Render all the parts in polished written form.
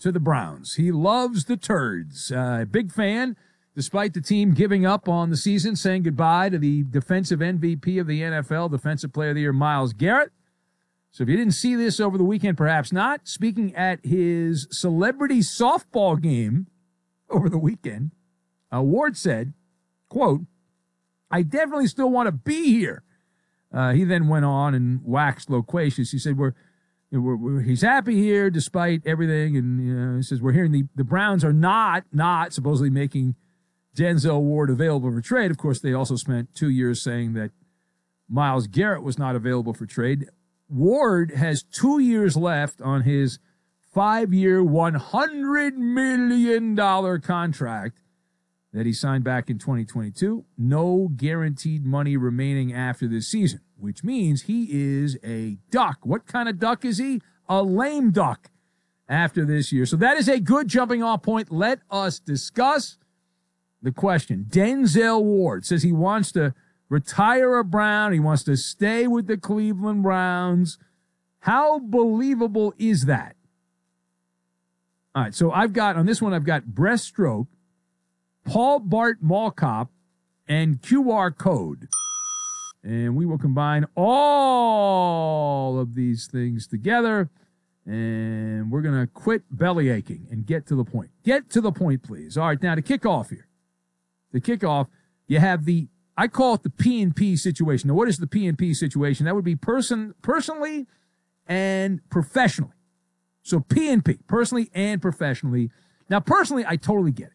to the Browns. He loves the turds. Big fan, despite the team giving up on the season, saying goodbye to the defensive MVP of the NFL, Defensive Player of the Year, Myles Garrett. So if you didn't see this over the weekend, perhaps not, speaking at his celebrity softball game over the weekend, Ward said, quote, "I definitely still want to be here." He then went on and waxed loquacious. He said, he's happy here despite everything. And he says, we're hearing the Browns are not supposedly making Denzel Ward available for trade. Of course, they also spent 2 years saying that Myles Garrett was not available for trade. Ward has 2 years left on his 5-year, $100 million contract that he signed back in 2022. No guaranteed money remaining after this season, which means he is a duck. What kind of duck is he? A lame duck after this year. So that is a good jumping off point. Let us discuss the question. Denzel Ward says he wants to retire a Brown. He wants to stay with the Cleveland Browns. How believable is that? All right, so I've got breaststroke, Paul Bart Mall Cop, and QR code. And we will combine all of these things together, and we're going to quit belly aching and get to the point. Get to the point, please. All right, now to kick off here. To kick off, you have I call it the P&P situation. Now, what is the P&P situation? That would be personally and professionally. So P&P, personally and professionally. Now, personally, I totally get it.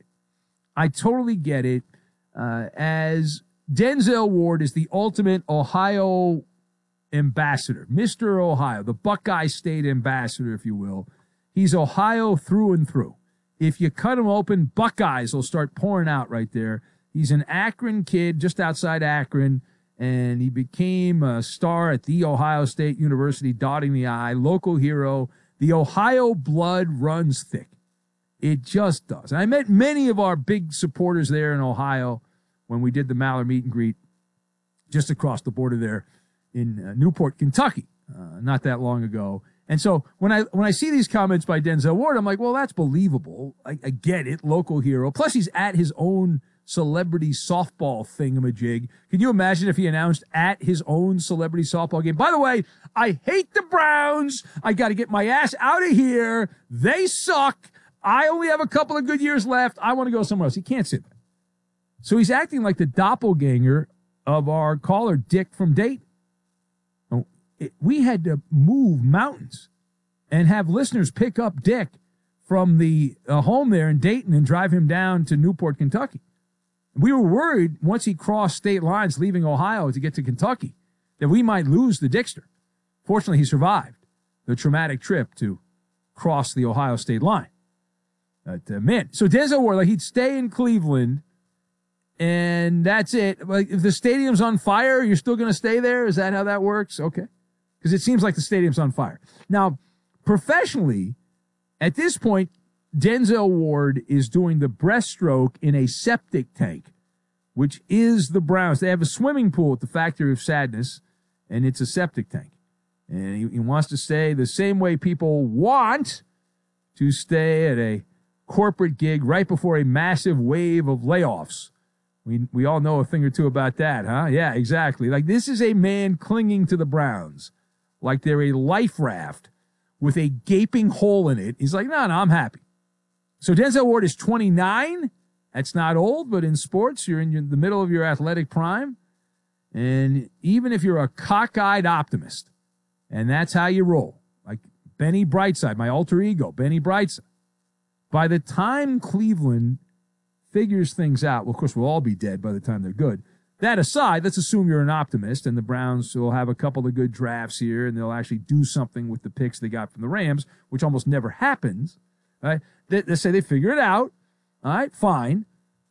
As Denzel Ward is the ultimate Ohio ambassador, Mr. Ohio, the Buckeye State ambassador, if you will. He's Ohio through and through. If you cut him open, Buckeyes will start pouring out right there. He's an Akron kid, just outside Akron, and he became a star at The Ohio State University, dotting the I, local hero. The Ohio blood runs thick. It just does. And I met many of our big supporters there in Ohio when we did the Maller meet and greet just across the border there in Newport, Kentucky, not that long ago. And so when I see these comments by Denzel Ward, I'm like, well, that's believable. I get it, local hero. Plus, he's at his own celebrity softball thingamajig. Can you imagine if he announced at his own celebrity softball game? By the way, I hate the Browns. I got to get my ass out of here. They suck. I only have a couple of good years left. I want to go somewhere else. He can't say that. So he's acting like the doppelganger of our caller, Dick from Dayton. We had to move mountains and have listeners pick up Dick from the home there in Dayton and drive him down to Newport, Kentucky. We were worried once he crossed state lines leaving Ohio to get to Kentucky that we might lose the Dickster. Fortunately, he survived the traumatic trip to cross the Ohio state line. Man, so Denzel Ward, he'd stay in Cleveland, and that's it. Like, if the stadium's on fire, you're still going to stay there? Is that how that works? Okay. Because it seems like the stadium's on fire. Now, professionally, at this point, Denzel Ward is doing the breaststroke in a septic tank, which is the Browns. They have a swimming pool at the Factory of Sadness, and it's a septic tank. And he wants to stay the same way people want to stay at a corporate gig right before a massive wave of layoffs. We all know a thing or two about that, huh? Yeah, exactly. Like, this is a man clinging to the Browns like they're a life raft with a gaping hole in it. He's like, no, I'm happy. So Denzel Ward is 29. That's not old, but in sports, you're in the middle of your athletic prime. And even if you're a cockeyed optimist, and that's how you roll, like Benny Brightside, my alter ego, Benny Brightside, by the time Cleveland figures things out, well, of course, we'll all be dead by the time they're good. That aside, let's assume you're an optimist, and the Browns will have a couple of good drafts here, and they'll actually do something with the picks they got from the Rams, which almost never happens. Right? They say they figure it out. All right, fine.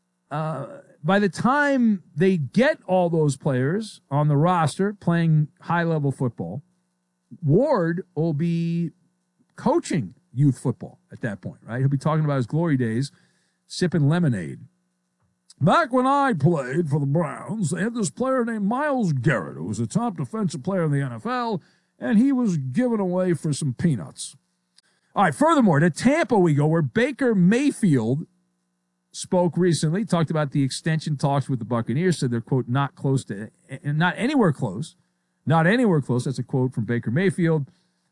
By the time they get all those players on the roster playing high-level football, Ward will be coaching youth football at that point, right? He'll be talking about his glory days, sipping lemonade. Back when I played for the Browns, they had this player named Myles Garrett, who was a top defensive player in the NFL, and he was given away for some peanuts. All right, furthermore, to Tampa we go, where Baker Mayfield spoke recently, talked about the extension talks with the Buccaneers, said they're, quote, not anywhere close. Not anywhere close. That's a quote from Baker Mayfield.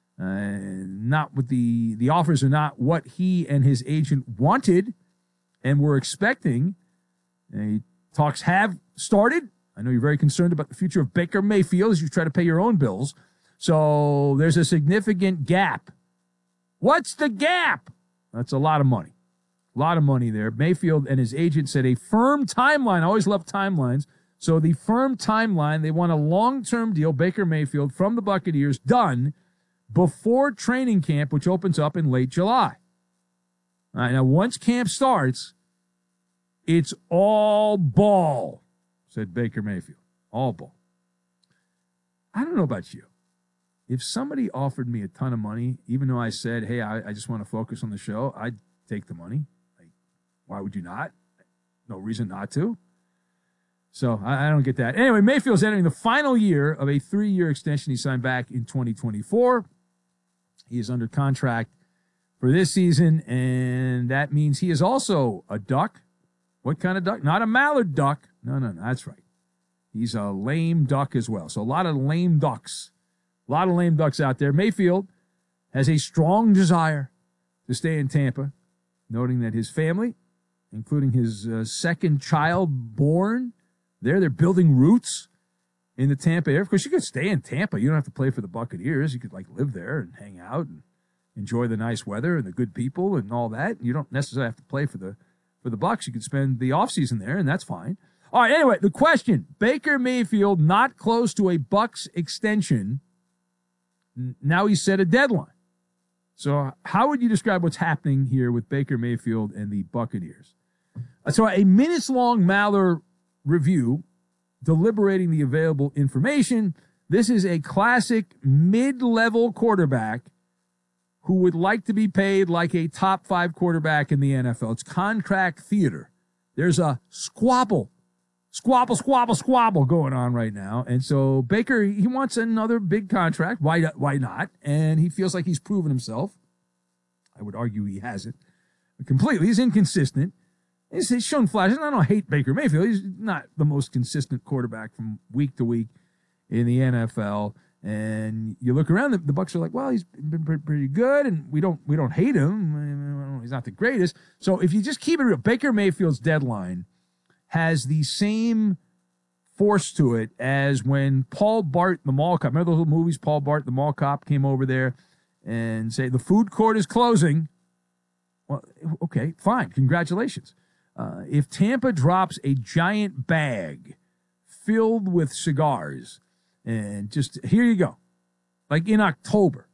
Not with the offers are not what he and his agent wanted and were expecting. Talks have started. I know you're very concerned about the future of Baker Mayfield as you try to pay your own bills. So there's a significant gap. What's the gap? That's a lot of money. A lot of money there. Mayfield and his agent said a firm timeline. I always love timelines. So the firm timeline, they want a long-term deal, Baker Mayfield, from the Buccaneers, done before training camp, which opens up in late July. All right, now, once camp starts, it's all ball, said Baker Mayfield. All ball. I don't know about you. If somebody offered me a ton of money, even though I said, hey, I just want to focus on the show, I'd take the money. Why would you not? No reason not to. So I don't get that. Anyway, Mayfield's entering the final year of a 3-year extension he signed back in 2024. He is under contract for this season, and that means he is also a duck. What kind of duck? Not a mallard duck. No, that's right. He's a lame duck as well. So a lot of lame ducks. A lot of lame ducks out there. Mayfield has a strong desire to stay in Tampa, noting that his family, including his second child born there, they're building roots in the Tampa area. Of course, you could stay in Tampa. You don't have to play for the Buccaneers. You could live there and hang out and enjoy the nice weather and the good people and all that. You don't necessarily have to play for the Bucs. You could spend the offseason there, and that's fine. All right, anyway, the question, Baker Mayfield not close to a Bucs extension. Now he's set a deadline. So how would you describe what's happening here with Baker Mayfield and the Buccaneers? So a minutes-long Maller review, deliberating the available information. This is a classic mid-level quarterback who would like to be paid like a top 5 quarterback in the NFL. It's contract theater. There's a squabble going on right now. And so Baker, he wants another big contract. Why not? And he feels like he's proven himself. I would argue he hasn't completely. He's inconsistent. He's shown flashes. I don't hate Baker Mayfield. He's not the most consistent quarterback from week to week in the NFL. And you look around, the Bucs are like, well, he's been pretty good, and we don't hate him. He's not the greatest. So if you just keep it real, Baker Mayfield's deadline has the same force to it as when Paul Bart, the mall cop, remember those little movies, Paul Bart, the mall cop, came over there and say, the food court is closing. Well, okay, fine. Congratulations. If Tampa drops a giant bag filled with cigars and just, here you go, like in October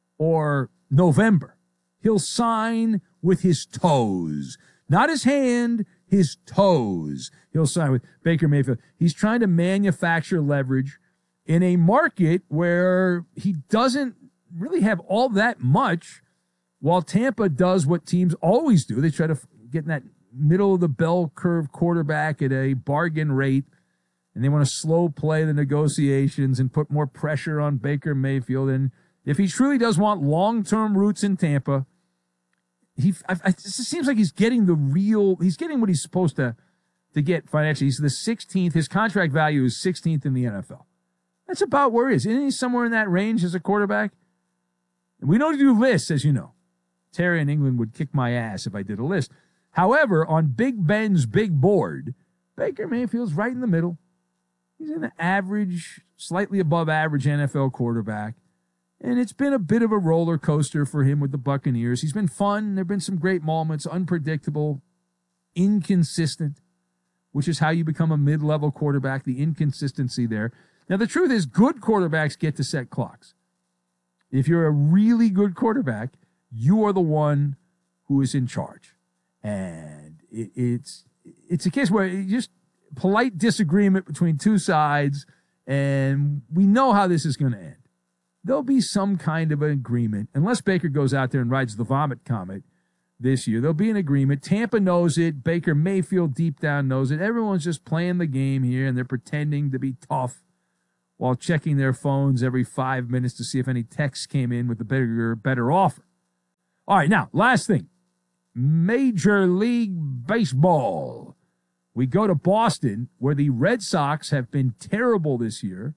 or November, he'll sign with his toes, not his hand, his toes. He'll sign with Baker Mayfield. He's trying to manufacture leverage in a market where he doesn't really have all that much, while Tampa does what teams always do. They try to get in that middle of the bell curve quarterback at a bargain rate, and they want to slow play the negotiations and put more pressure on Baker Mayfield. And if he truly does want long-term roots in Tampa, it just seems like he's getting he's getting what he's supposed to get financially. He's the 16th. His contract value is 16th in the NFL. That's about where he is. Isn't he somewhere in that range as a quarterback? And we don't do lists, as you know. Terry in England would kick my ass if I did a list. However, on Big Ben's big board, Baker Mayfield's right in the middle. He's an average, slightly above average NFL quarterback. And it's been a bit of a roller coaster for him with the Buccaneers. He's been fun. There have been some great moments, unpredictable, inconsistent, which is how you become a mid-level quarterback, the inconsistency there. Now, the truth is, good quarterbacks get to set clocks. If you're a really good quarterback, you are the one who is in charge. And it's a case where it's just polite disagreement between two sides, and we know how this is going to end. There'll be some kind of an agreement, unless Baker goes out there and rides the vomit comet this year. There'll be an agreement. Tampa knows it. Baker Mayfield deep down knows it. Everyone's just playing the game here, and they're pretending to be tough while checking their phones every 5 minutes to see if any texts came in with a better offer. All right, now, last thing. Major League Baseball. We go to Boston, where the Red Sox have been terrible this year.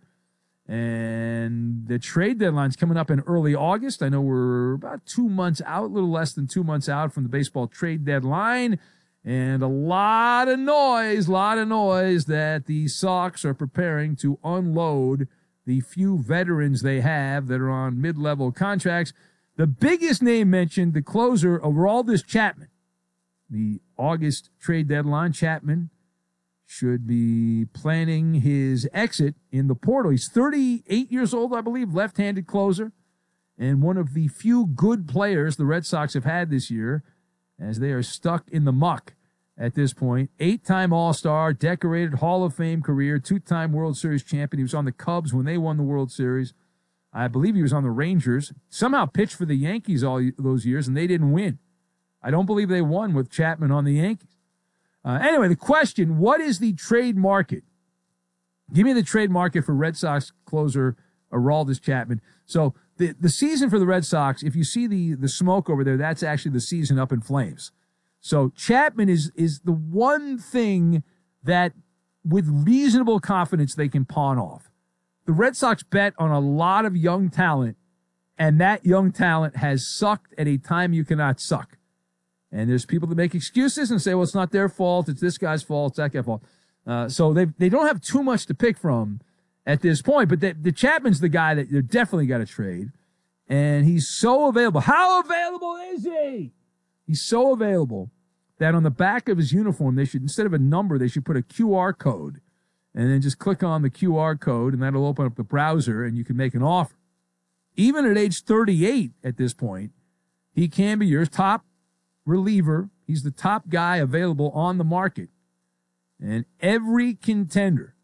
And the trade deadline's coming up in early August. I know we're about 2 months out, a little less than 2 months out from the baseball trade deadline. And a lot of noise that the Sox are preparing to unload the few veterans they have that are on mid-level contracts. The biggest name mentioned, the closer, Aroldis Chapman. The August trade deadline, Chapman should be planning his exit in the portal. He's 38 years old, I believe, left-handed closer, and one of the few good players the Red Sox have had this year, as they are stuck in the muck at this point. 8-time All-Star, decorated Hall of Fame career, 2-time World Series champion. He was on the Cubs when they won the World Series. I believe he was on the Rangers. Somehow pitched for the Yankees all those years, and they didn't win. I don't believe they won with Chapman on the Yankees. Anyway, the question, what is the trade market? Give me the trade market for Red Sox closer Aroldis Chapman. So the season for the Red Sox, if you see the smoke over there, that's actually the season up in flames. So Chapman is the one thing that with reasonable confidence they can pawn off. The Red Sox bet on a lot of young talent, and that young talent has sucked at a time you cannot suck. And there's people that make excuses and say, well, it's not their fault, it's this guy's fault, it's that guy's fault. So they don't have too much to pick from at this point, but the Chapman's the guy that they're definitely got to trade. And he's so available. How available is he? He's so available that on the back of his uniform, they should, instead of a number, they should put a QR code. And then just click on the QR code, and that'll open up the browser, and you can make an offer. Even at age 38 at this point, he can be yours. Top reliever. He's the top guy available on the market. And every contender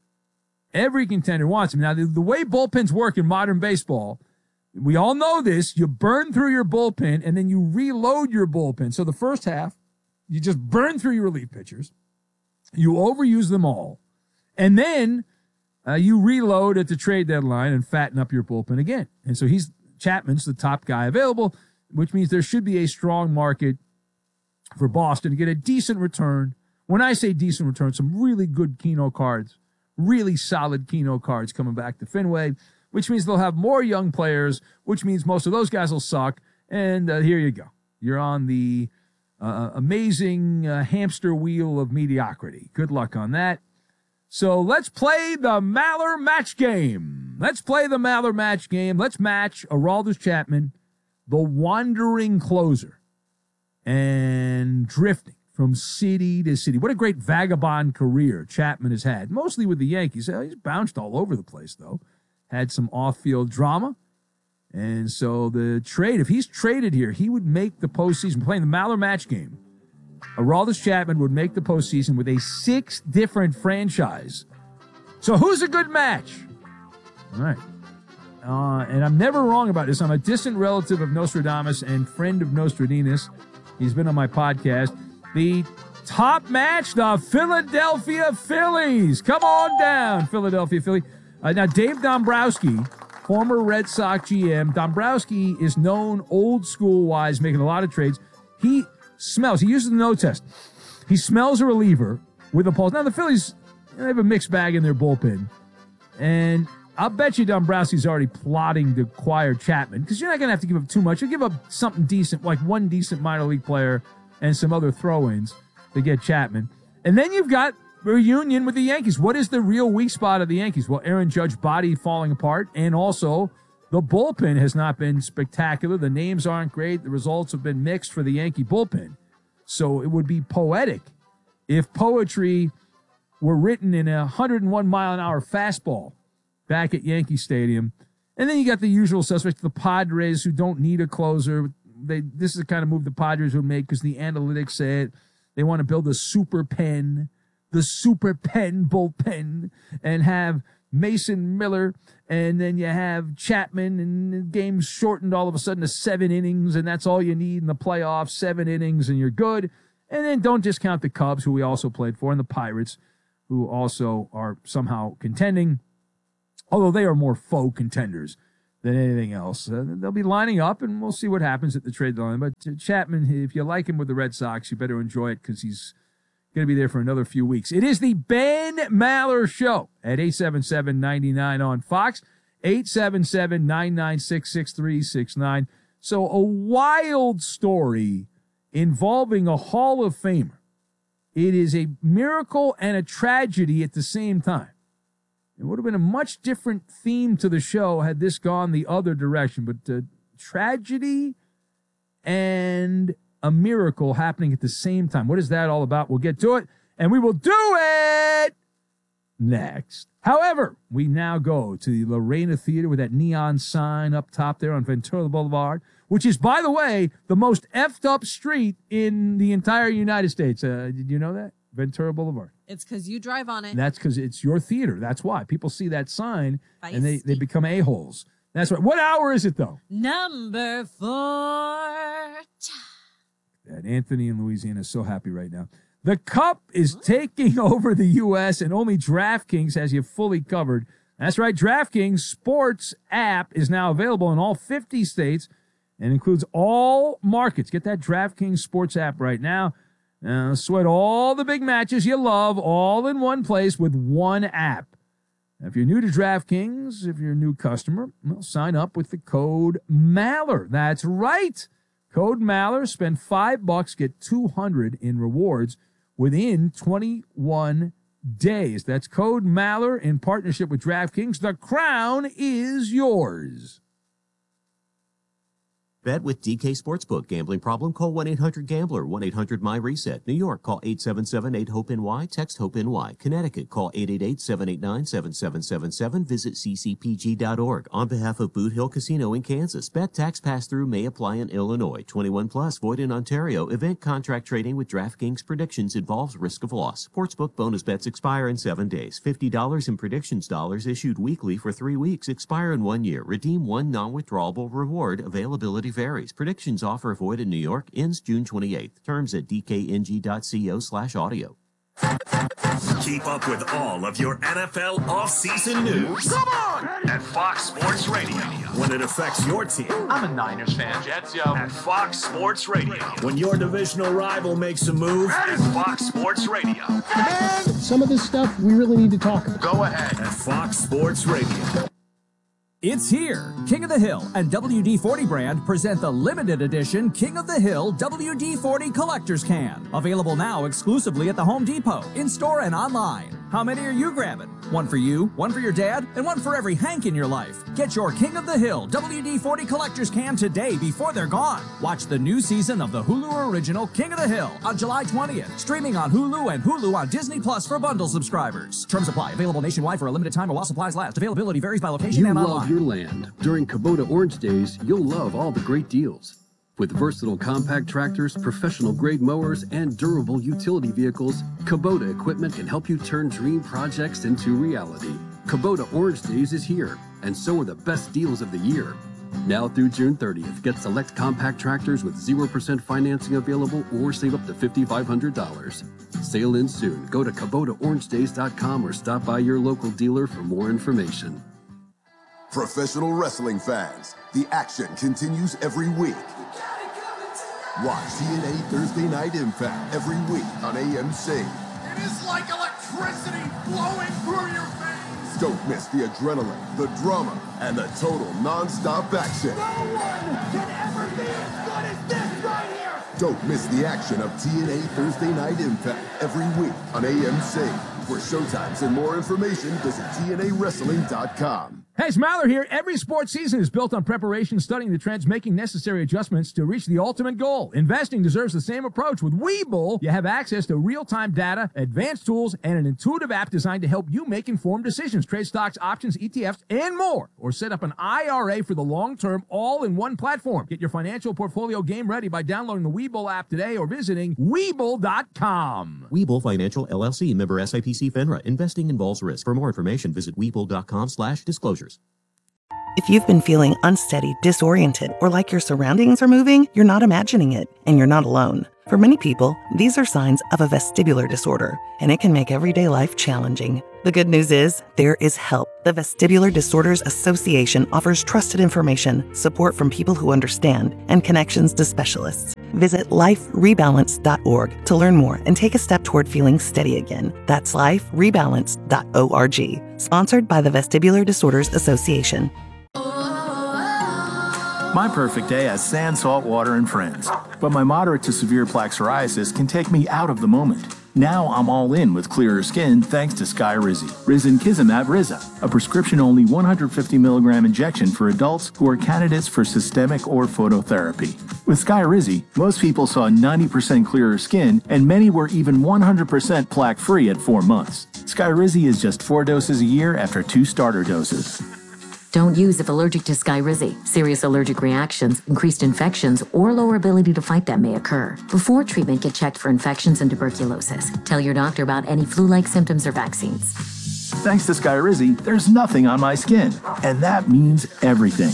wants him. Now, the way bullpens work in modern baseball, we all know this. You burn through your bullpen, and then you reload your bullpen. So the first half, you just burn through your relief pitchers. You overuse them all. And then you reload at the trade deadline and fatten up your bullpen again. And so Chapman's the top guy available, which means there should be a strong market for Boston to get a decent return. When I say decent return, some really good Keno cards, really solid Keno cards coming back to Fenway, which means they'll have more young players, which means most of those guys will suck. And here you go. You're on the amazing hamster wheel of mediocrity. Good luck on that. So let's play the Maller match game. Let's match Aroldis Chapman, the wandering closer, and drifting from city to city. What a great vagabond career Chapman has had, mostly with the Yankees. He's bounced all over the place, though. Had some off-field drama. And so the trade, if he's traded here, he would make the postseason. Playing the Maller match game, Aroldis Chapman would make the postseason with a 6 different franchise. So who's a good match? All right. And I'm never wrong about this. I'm a distant relative of Nostradamus and friend of Nostradamus. He's been on my podcast. The top match, the Philadelphia Phillies. Come on down, Philadelphia Philly. Now, Dave Dombrowski, former Red Sox GM. Dombrowski is known old school-wise, making a lot of trades. He uses the no test. He smells a reliever with a pulse. Now, the Phillies, they have a mixed bag in their bullpen. And I'll bet you Dombrowski's already plotting to acquire Chapman, because you're not going to have to give up too much. You'll give up something decent, like one decent minor league player and some other throw-ins to get Chapman. And then you've got reunion with the Yankees. What is the real weak spot of the Yankees? Well, Aaron Judge body falling apart, and also the bullpen has not been spectacular. The names aren't great. The results have been mixed for the Yankee bullpen. So it would be poetic if poetry were written in a 101-mile-an-hour fastball back at Yankee Stadium. And then you got the usual suspects, the Padres, who don't need a closer. This is the kind of move the Padres would make because the analytics say it. They want to build a super pen, the super pen bullpen, and have Mason Miller, and then you have Chapman, and the game's shortened all of a sudden to 7 innings, and that's all you need in the playoffs, 7 innings, and you're good. And then don't discount the Cubs, who we also played for, and the Pirates, who also are somehow contending, although they are more faux contenders than anything else. They'll be lining up, and we'll see what happens at the trade deadline. But Chapman, if you like him with the Red Sox, you better enjoy it because he's going to be there for another few weeks. It is the Ben Maller Show at 877-99 on Fox, 877-996-6369. So a wild story involving a Hall of Famer. It is a miracle and a tragedy at the same time. It would have been a much different theme to the show had this gone the other direction. But tragedy and a miracle happening at the same time. What is that all about? We'll get to it, and we will do it next. However, we now go to the Lorena Theater with that neon sign up top there on Ventura Boulevard, which is, by the way, the most effed up street in the entire United States. Did you know that? Ventura Boulevard. It's because you drive on it. That's because it's your theater. That's why. People see that sign, and they become a-holes. That's right. What hour is it, though? Number 4. And Anthony in Louisiana is so happy right now. The Cup is taking over the U.S., and only DraftKings has you fully covered. That's right. DraftKings Sports app is now available in all 50 states and includes all markets. Get that DraftKings Sports app right now. Sweat all the big matches you love all in one place with one app. Now, if you're new to DraftKings, if you're a new customer, well, sign up with the code MALLER. That's right. Code MALLER. Spend $5, get $200 in rewards within 21 days. That's code MALLER in partnership with DraftKings. The crown is yours. Bet with DK Sportsbook. Gambling problem? Call 1-800-GAMBLER. 1-800-MY-RESET. New York, call 877-8-HOPE-NY. Text HOPE-NY. Connecticut, call 888-789-7777. Visit ccpg.org. On behalf of Boot Hill Casino in Kansas, bet tax pass-through may apply in Illinois. 21 plus, void in Ontario. Event contract trading with DraftKings predictions involves risk of loss. Sportsbook bonus bets expire in 7 days. $50 in predictions dollars issued weekly for 3 weeks. Expire in 1 year. Redeem one non-withdrawable reward. Availability varies. Predictions offer void in New York. Ends June 28th. Terms at dkng.co/audio. Keep up with all of your NFL offseason news. Come on! At Fox Sports Radio. When it affects your team. I'm a Niners fan. Jets, yo. At Fox Sports Radio. When your divisional rival makes a move. At Fox Sports Radio. Man, some of this stuff we really need to talk about. Go ahead. At Fox Sports Radio. It's here. King of the Hill and WD-40 brand present the limited edition King of the Hill WD-40 Collector's Can. Available now exclusively at the Home Depot, in-store and online. How many are you grabbing? One for you, one for your dad, and one for every Hank in your life. Get your King of the Hill WD-40 Collector's Can today before they're gone. Watch the new season of the Hulu original King of the Hill on July 20th. Streaming on Hulu and Hulu on Disney Plus for bundle subscribers. Terms apply. Available nationwide for a limited time while supplies last. Availability varies by location and online. You love your land. During Kubota Orange Days, you'll love all the great deals. With versatile compact tractors, professional-grade mowers, and durable utility vehicles, Kubota equipment can help you turn dream projects into reality. Kubota Orange Days is here, and so are the best deals of the year. Now through June 30th, get select compact tractors with 0% financing available or save up to $5,500. Sale ends soon. Go to KubotaOrangeDays.com or stop by your local dealer for more information. Professional wrestling fans, the action continues every week. Watch TNA Thursday Night Impact every week on AMC. It is like electricity flowing through your veins. Don't miss the adrenaline, the drama, and the total non-stop action. No one can ever be as good as this right here. Don't miss the action of TNA Thursday Night Impact every week on AMC. For showtimes and more information, visit TNAWrestling.com. Hey, it's Maller here. Every sports season is built on preparation, studying the trends, making necessary adjustments to reach the ultimate goal. Investing deserves the same approach. With Webull, you have access to real-time data, advanced tools, and an intuitive app designed to help you make informed decisions. Trade stocks, options, ETFs, and more. Or set up an IRA for the long-term, all-in-one platform. Get your financial portfolio game ready by downloading the Webull app today or visiting Webull.com. Webull Financial, LLC, member SIPC FINRA. Investing involves risk. For more information, visit Webull.com/disclosures. If you've been feeling unsteady, disoriented, or like your surroundings are moving, you're not imagining it, and you're not alone. For many people, these are signs of a vestibular disorder, and it can make everyday life challenging. The good news is there is help. The Vestibular Disorders Association offers trusted information, support from people who understand, and connections to specialists. Visit liferebalance.org to learn more and take a step toward feeling steady again. That's liferebalance.org. Sponsored by the Vestibular Disorders Association. My perfect day has sand, salt water, and friends. But my moderate to severe plaque psoriasis can take me out of the moment. Now I'm all in with clearer skin thanks to Skyrizi. Risankizumab Riza, a prescription-only 150 milligram injection for adults who are candidates for systemic or phototherapy. With Skyrizi, most people saw 90% clearer skin, and many were even 100% plaque-free at 4 months. Skyrizi is just 4 doses a year after 2 starter doses. Don't use if allergic to Skyrizi. Serious allergic reactions, increased infections, or lower ability to fight them may occur. Before treatment, get checked for infections and tuberculosis. Tell your doctor about any flu-like symptoms or vaccines. Thanks to Skyrizi, there's nothing on my skin, and that means everything.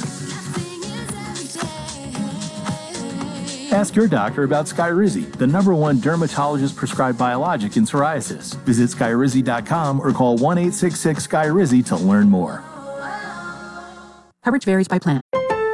Ask your doctor about Skyrizi, the #1 dermatologist-prescribed biologic in psoriasis. Visit Skyrizi.com or call 1-866-SKYRIZI to learn more. Coverage varies by plan.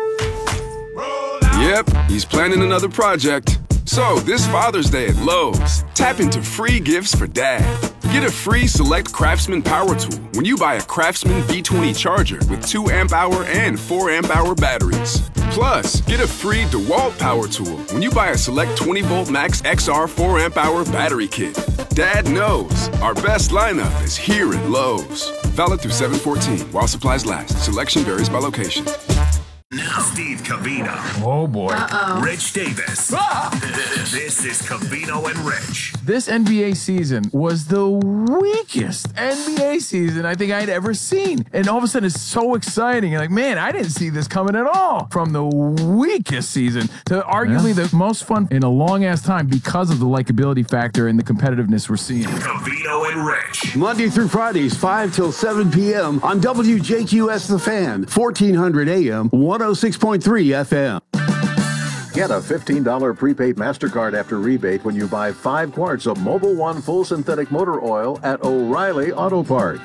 Yep, he's planning another project. So, this Father's Day at Lowe's, tap into free gifts for Dad. Get a free Select Craftsman power tool when you buy a Craftsman V20 charger with 2 amp-hour and 4 amp-hour batteries. Plus, get a free DeWalt power tool when you buy a Select 20-volt Max XR 4 amp-hour battery kit. Dad knows our best lineup is here at Lowe's. Valid through 7/14 while supplies last. Selection varies by location. Now, Steve Covino. Oh, boy. Rich Davis. This is Covino and Rich. This NBA season was the weakest NBA season I think I'd ever seen. And all of a sudden, it's so exciting. And like, man, I didn't see this coming at all. From the weakest season to arguably the most fun in a long-ass time because of the likability factor and the competitiveness we're seeing. Covino and Rich. Monday through Fridays, 5 till 7 p.m. on WJQS The Fan, 1400 AM, 106.3 FM. Get a $15 prepaid MasterCard after rebate when you buy 5 quarts of Mobil 1 full synthetic motor oil at O'Reilly Auto Parts.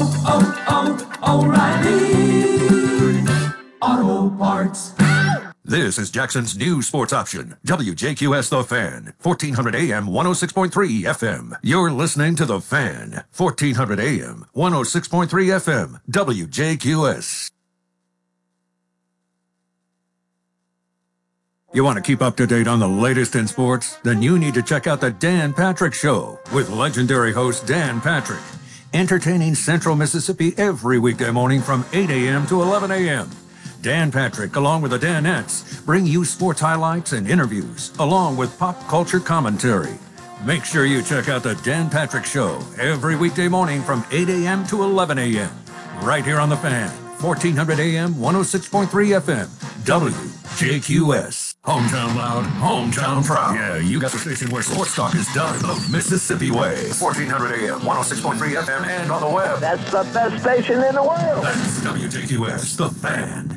O'Reilly Auto Parts. This is Jackson's new sports option, WJQS The Fan, 1400 AM, 106.3 FM. You're listening to The Fan, 1400 AM, 106.3 FM, WJQS. You want to keep up to date on the latest in sports? Then you need to check out The Dan Patrick Show with legendary host Dan Patrick. Entertaining Central Mississippi every weekday morning from 8 a.m. to 11 a.m. Dan Patrick, along with the Danettes, bring you sports highlights and interviews, along with pop culture commentary. Make sure you check out The Dan Patrick Show every weekday morning from 8 a.m. to 11 a.m. right here on The Fan, 1400 AM, 106.3 FM, WJQS. Hometown loud, hometown proud. Yeah, you got the station where sports talk is done the Mississippi way. 1400 AM, 106.3 FM, and on the web. That's the best station in the world. That's WJQS, The Fan.